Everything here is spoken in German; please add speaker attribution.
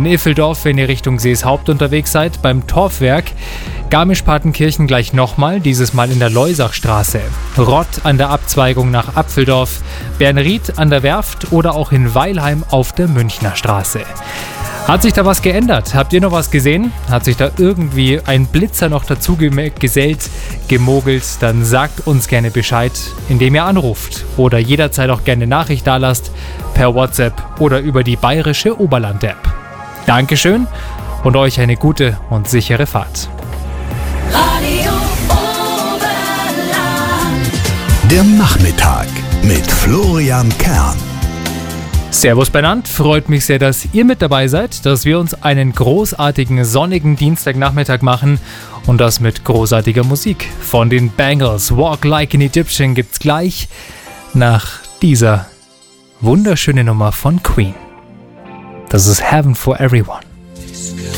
Speaker 1: in Iffeldorf, wenn ihr Richtung Seeshaupt unterwegs seid, beim Torfwerk. Garmisch-Partenkirchen gleich nochmal, dieses Mal in der Leusachstraße. Rott an der Abzweigung nach Apfeldorf, Bernried an der Werft oder auch in Weilheim auf der Münchner Straße. Hat sich da was geändert? Habt ihr noch was gesehen? Hat sich da irgendwie ein Blitzer noch dazu gesellt, gemogelt? Dann sagt uns gerne Bescheid, indem ihr anruft oder jederzeit auch gerne Nachricht dalasst per WhatsApp oder über die bayerische Oberland-App. Dankeschön und euch eine gute und sichere Fahrt.
Speaker 2: Radio Oberland.
Speaker 3: Der Nachmittag mit Florian Kern.
Speaker 1: Servus benannt, freut mich sehr, dass ihr mit dabei seid, dass wir uns einen großartigen sonnigen Dienstagnachmittag machen und das mit großartiger Musik. Von den Bangles, Walk Like an Egyptian gibt's gleich nach dieser wunderschönen Nummer von Queen. Das ist Heaven for Everyone.